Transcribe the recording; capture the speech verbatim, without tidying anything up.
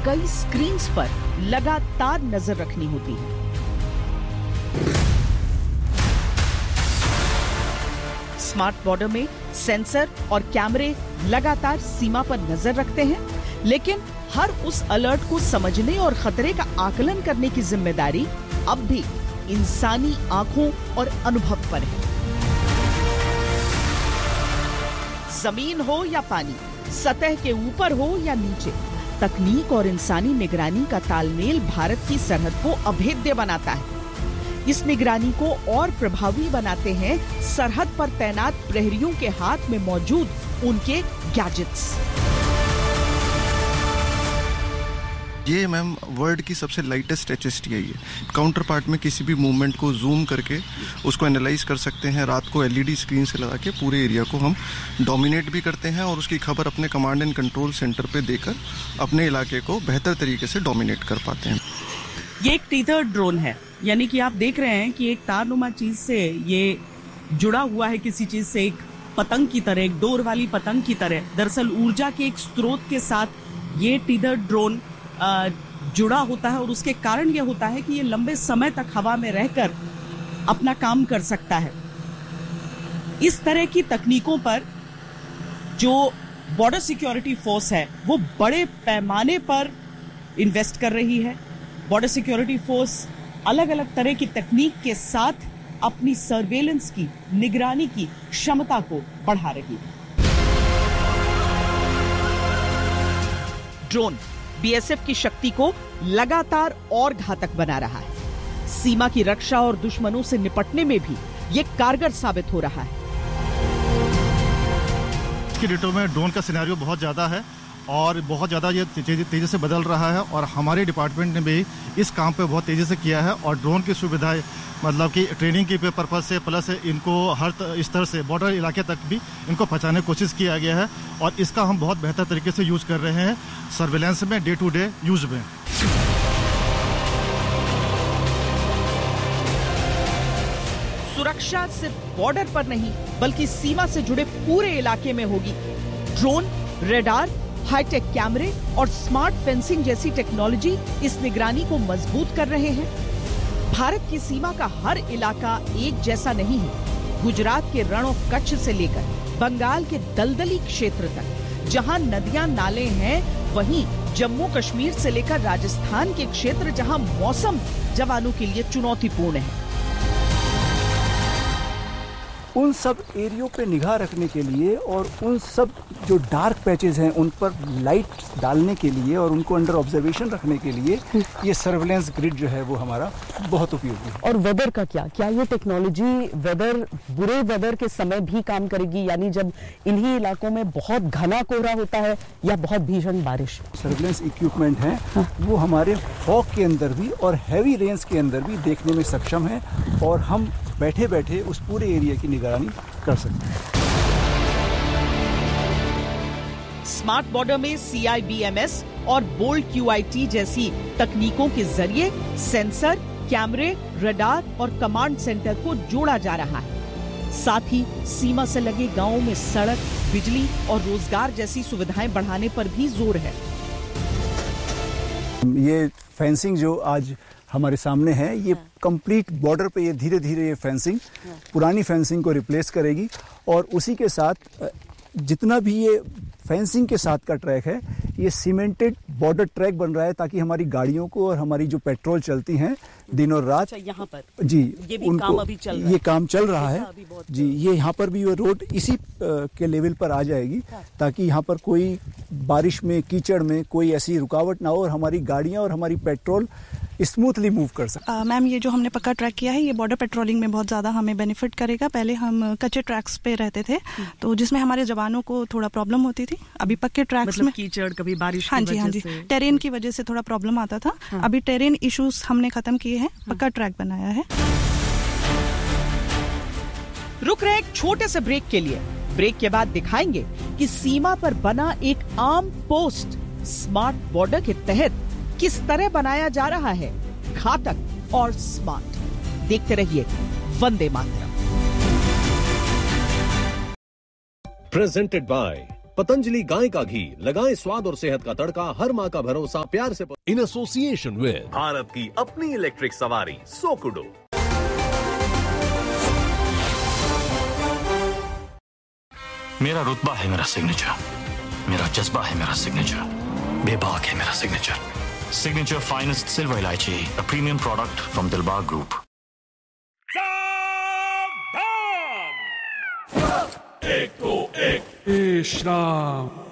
कई स्क्रीन्स पर लगातार नजर रखनी होती है। स्मार्ट बॉर्डर में सेंसर और कैमरे लगातार सीमा पर नजर रखते हैं, लेकिन हर उस अलर्ट को समझने और खतरे का आकलन करने की जिम्मेदारी अब भी इंसानी आंखों और अनुभव पर है। जमीन हो या पानी, सतह के ऊपर हो या नीचे, तकनीक और इंसानी निगरानी का तालमेल भारत की सरहद को अभेद्य बनाता है। इस निगरानी को और प्रभावी बनाते हैं सरहद पर तैनात प्रहरियों के हाथ में मौजूद उनके गैजेट्स। ये मैम वर्ल्ड की सबसे lightest H S T I है। काउंटर पार्ट में किसी भी मूवमेंट को जूम करके उसको एनालाइज कर सकते हैं। रात को एल ई डी स्क्रीन से लगा के पूरे एरिया को हम डोमिनेट भी करते हैं और उसकी खबर अपने कमांड एंड कंट्रोल सेंटर पे देकर अपने इलाके को बेहतर तरीके से डोमिनेट कर पाते हैं। ये एक टीथर्ड ड्रोन है, यानी कि आप देख रहे हैं कि एक तारनुमा चीज से ये जुड़ा हुआ है, किसी चीज से, एक पतंग की तरह, एक डोर वाली पतंग की तरह। दरअसल ऊर्जा के एक स्रोत के साथ ये टीथर्ड ड्रोन जुड़ा होता है और उसके कारण यह होता है कि ये लंबे समय तक हवा में रहकर अपना काम कर सकता है। इस तरह की तकनीकों पर जो बॉर्डर सिक्योरिटी फोर्स है वो बड़े पैमाने पर इन्वेस्ट कर रही है। बॉर्डर सिक्योरिटी फोर्स अलग अलग तरह की तकनीक के साथ अपनी सर्वेलेंस की, निगरानी की क्षमता को बढ़ा रही है। ड्रोन बी एस एफ की शक्ति को लगातार और घातक बना रहा है। सीमा की रक्षा और दुश्मनों से निपटने में भी ये कारगर साबित हो रहा है। इसकी डेटों में ड्रोन का सिनेरियो बहुत ज्यादा है और बहुत ज्यादा ये तेजी से बदल रहा है और हमारे डिपार्टमेंट ने भी इस काम पे बहुत तेजी से किया है और ड्रोन की सुविधाएं, मतलब कि ट्रेनिंग के पर्पज से, प्लस इनको हर स्तर से बॉर्डर इलाके तक भी इनको पहुंचाने की कोशिश किया गया है और इसका हम बहुत बेहतर तरीके से यूज कर रहे हैं सर्विलेंस में, डे टू डे यूज में। सुरक्षा सिर्फ बॉर्डर पर नहीं बल्कि सीमा से जुड़े पूरे इलाके में होगी। ड्रोन, रेडार, हाईटेक कैमरे और स्मार्ट फेंसिंग जैसी टेक्नोलॉजी इस निगरानी को मजबूत कर रहे हैं। भारत की सीमा का हर इलाका एक जैसा नहीं है। गुजरात के रण ऑफ कच्छ से लेकर बंगाल के दलदली क्षेत्र तक जहां नदियां नाले हैं, वहीं जम्मू कश्मीर से लेकर राजस्थान के क्षेत्र जहां मौसम जवानों के लिए चुनौतीपूर्ण है। उन सब एरियो पे निगाह रखने के लिए और उन सब जो डार्क पैचेस हैं उन पर लाइट डालने के लिए और उनको अंडर ऑब्जर्वेशन रखने के लिए ये सर्वेलेंस ग्रिड जो है वो हमारा बहुत उपयोगी है। और वेदर का क्या क्या ये टेक्नोलॉजी वेदर बुरे वेदर के समय भी काम करेगी, यानी जब इन्हीं इलाकों में बहुत घना कोहरा होता है या बहुत भीषण बारिश? सर्वेलेंस इक्विपमेंट है हाँ। वो हमारे फॉग के अंदर भी और हैवी रेन्स के अंदर भी देखने में सक्षम है और हम बैठे बैठे उस पूरे एरिया की निगरानी कर सकते हैं। स्मार्ट बॉर्डर में सी आई बी एम एस और बोल्ट क्यू आई टी जैसी तकनीकों के जरिए सेंसर, कैमरे, रडार और कमांड सेंटर को जोड़ा जा रहा है। साथ ही सीमा से लगे गांवों में सड़क, बिजली और रोजगार जैसी सुविधाएं बढ़ाने पर भी जोर है। ये फेंसिंग जो आज हमारे सामने है, ये कंप्लीट बॉर्डर पे ये धीरे धीरे ये फेंसिंग पुरानी फेंसिंग को रिप्लेस करेगी और उसी के साथ जितना भी ये फेंसिंग के साथ का ट्रैक है ये सीमेंटेड बॉर्डर ट्रैक बन रहा है ताकि हमारी गाड़ियों को और हमारी जो पेट्रोल चलती हैं दिन और रात। अच्छा, यहाँ पर जी ये भी उनको काम अभी चल रहा ये काम चल रहा है जी। ये यहाँ पर भी ये रोड इसी के लेवल पर आ जाएगी ताकि यहाँ पर कोई बारिश में, कीचड़ में कोई ऐसी रुकावट ना हो और हमारी गाड़ियां और हमारी पेट्रोल स्मूथली मूव कर सकते। मैम, ये जो हमने पक्का ट्रैक किया है ये बॉर्डर पेट्रोलिंग में बहुत ज्यादा हमें बेनिफिट करेगा। पहले हम कच्चे ट्रैक्स पे रहते थे तो जिसमें हमारे जवानों को थोड़ा प्रॉब्लम होती थी। अभी पक्के ट्रैक्स मतलब में कीचड़, कभी बारिश हाँ जी हाँ जी टेरेन की वजह से थोड़ा प्रॉब्लम आता था। हाँ। अभी टेरेन इश्यूज हमने खत्म किए हैं, पक्का ट्रैक बनाया है। रुक रहे एक छोटे से ब्रेक के लिए। ब्रेक के बाद दिखाएंगे कि सीमा पर बना एक आर्म पोस्ट स्मार्ट बॉर्डर के तहत किस तरह बनाया जा रहा है, घातक और स्मार्ट। देखते रहिए वंदे मातरम। प्रेजेंटेड बाय पतंजलि गाय का घी, लगाएं स्वाद और सेहत का तड़का, हर माँ का भरोसा, प्यार से इन एसोसिएशन विद भारत की अपनी इलेक्ट्रिक सवारी सोकुडो। मेरा रुतबा है मेरा सिग्नेचर, मेरा जज्बा है मेरा सिग्नेचर, बेबाक है मेरा सिग्नेचर। सिग्नेचर फाइनेस्ट सिल्वर इलायची, a premium product from Dilbag group. एक तो एक श्राम